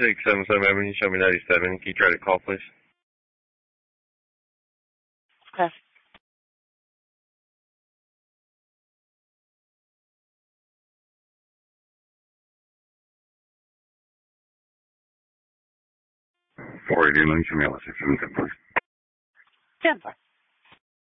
677 Avenue, show me 97. Can you try to call, please? Okay. Show me 677, please. 10-4.